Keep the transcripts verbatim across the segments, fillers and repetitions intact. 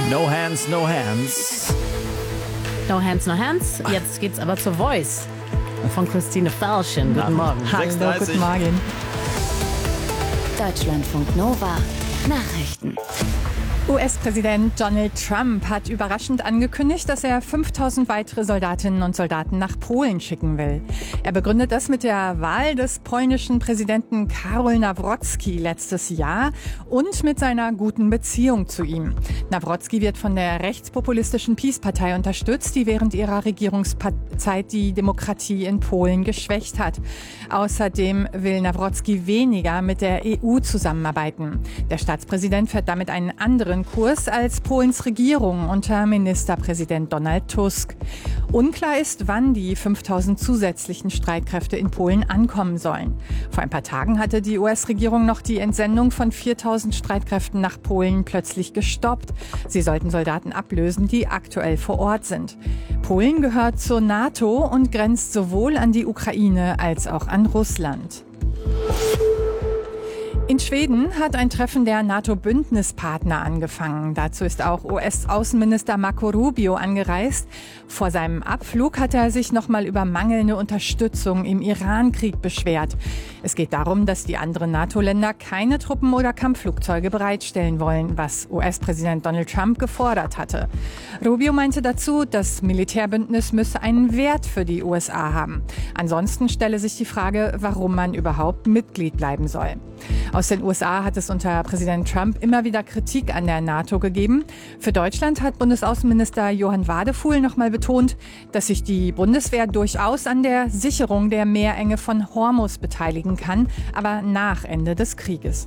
No hands, no hands. No hands, no hands. Jetzt geht's aber zur Voice von Christine Fellchen. Guten Morgen. Hallo, guten Morgen. Deutschlandfunk Nova Nachrichten. U S-Präsident Donald Trump hat überraschend angekündigt, dass er fünftausend weitere Soldatinnen und Soldaten nach Polen schicken will. Er begründet das mit der Wahl des polnischen Präsidenten Karol Nawrocki letztes Jahr und mit seiner guten Beziehung zu ihm. Nawrocki wird von der rechtspopulistischen PiS-Partei unterstützt, die während ihrer Regierungszeit die Demokratie in Polen geschwächt hat. Außerdem will Nawrocki weniger mit der E U zusammenarbeiten. Der Staatspräsident fährt damit einen anderen Kurs als Polens Regierung unter Ministerpräsident Donald Tusk. Unklar ist, wann die fünftausend zusätzlichen Streitkräfte in Polen ankommen sollen. Vor ein paar Tagen hatte die U S-Regierung noch die Entsendung von viertausend Streitkräften nach Polen plötzlich gestoppt. Sie sollten Soldaten ablösen, die aktuell vor Ort sind. Polen gehört zur NATO und grenzt sowohl an die Ukraine als auch an Russland. In Schweden hat ein Treffen der NATO-Bündnispartner angefangen. Dazu ist auch U S-Außenminister Marco Rubio angereist. Vor seinem Abflug hat er sich nochmal über mangelnde Unterstützung im Iran-Krieg beschwert. Es geht darum, dass die anderen NATO-Länder keine Truppen oder Kampfflugzeuge bereitstellen wollen, was U S-Präsident Donald Trump gefordert hatte. Rubio meinte dazu, das Militärbündnis müsse einen Wert für die U S A haben. Ansonsten stelle sich die Frage, warum man überhaupt Mitglied bleiben soll. Aus den U S A hat es unter Präsident Trump immer wieder Kritik an der NATO gegeben. Für Deutschland hat Bundesaußenminister Johann Wadefuhl nochmal betont, dass sich die Bundeswehr durchaus an der Sicherung der Meerenge von Hormuz beteiligen kann, aber nach Ende des Krieges.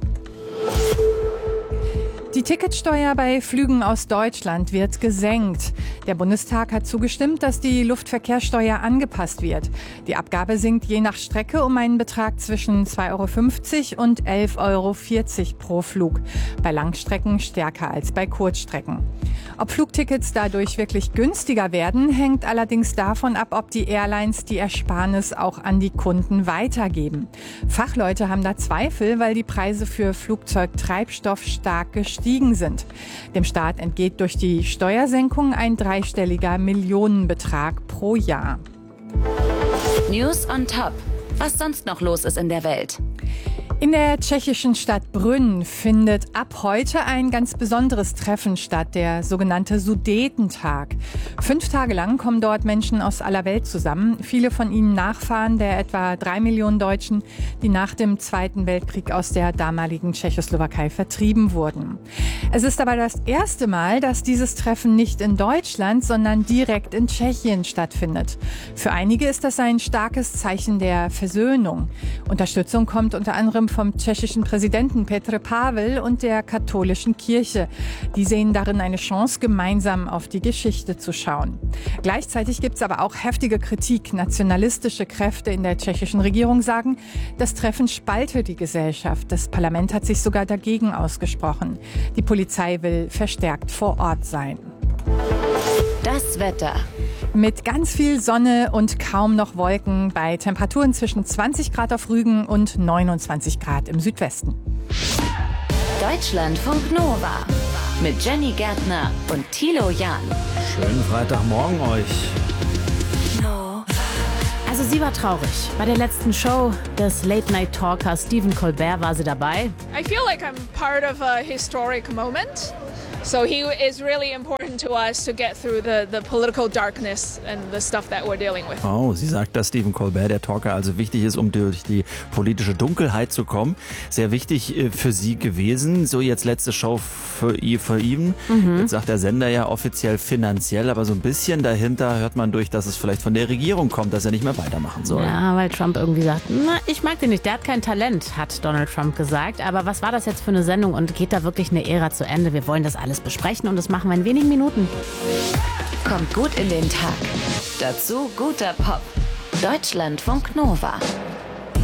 Die Ticketsteuer bei Flügen aus Deutschland wird gesenkt. Der Bundestag hat zugestimmt, dass die Luftverkehrssteuer angepasst wird. Die Abgabe sinkt je nach Strecke um einen Betrag zwischen zwei Euro fünfzig und elf Euro vierzig pro Flug. Bei Langstrecken stärker als bei Kurzstrecken. Ob Flugtickets dadurch wirklich günstiger werden, hängt allerdings davon ab, ob die Airlines die Ersparnis auch an die Kunden weitergeben. Fachleute haben da Zweifel, weil die Preise für Flugzeugtreibstoff stark gestiegen sind. Dem Staat entgeht durch die Steuersenkung ein dreistelliger Millionenbetrag pro Jahr. News on Top. Was sonst noch los ist in der Welt? In der tschechischen Stadt Brünn findet ab heute ein ganz besonderes Treffen statt, der sogenannte Sudetentag. Fünf Tage lang kommen dort Menschen aus aller Welt zusammen, viele von ihnen Nachfahren der etwa drei Millionen Deutschen, die nach dem Zweiten Weltkrieg aus der damaligen Tschechoslowakei vertrieben wurden. Es ist aber das erste Mal, dass dieses Treffen nicht in Deutschland, sondern direkt in Tschechien stattfindet. Für einige ist das ein starkes Zeichen der Versöhnung. Unterstützung kommt unter anderem vom tschechischen Präsidenten Petr Pavel und der katholischen Kirche. Die sehen darin eine Chance, gemeinsam auf die Geschichte zu schauen. Gleichzeitig gibt es aber auch heftige Kritik. Nationalistische Kräfte in der tschechischen Regierung sagen, das Treffen spalte die Gesellschaft. Das Parlament hat sich sogar dagegen ausgesprochen. Die Polizei will verstärkt vor Ort sein. Das Wetter. Mit ganz viel Sonne und kaum noch Wolken bei Temperaturen zwischen zwanzig Grad auf Rügen und neunundzwanzig Grad im Südwesten. Deutschlandfunk Nova mit Jenny Gärtner und Thilo Jahn. Schönen Freitagmorgen euch. Also sie war traurig. Bei der letzten Show des Late-Night-Talkers Stephen Colbert war sie dabei. I feel like I'm part of a historic moment. So he is really important to us to get through the, the political darkness and the stuff that we're dealing with. Oh, sie sagt, dass Stephen Colbert, der Talker, also wichtig ist, um durch die politische Dunkelheit zu kommen. Sehr wichtig für sie gewesen. So jetzt letzte Show für, für ihn. Mhm. Jetzt sagt der Sender ja offiziell finanziell, aber so ein bisschen dahinter hört man durch, dass es vielleicht von der Regierung kommt, dass er nicht mehr weitermachen soll. Ja, weil Trump irgendwie sagt, na, ich mag den nicht, der hat kein Talent, hat Donald Trump gesagt. Aber was war das jetzt für eine Sendung und geht da wirklich eine Ära zu Ende? Wir wollen das alles besprechen und das machen wir in wenigen Minuten. Kommt gut in den Tag. Dazu guter Pop. Deutschlandfunk Nova.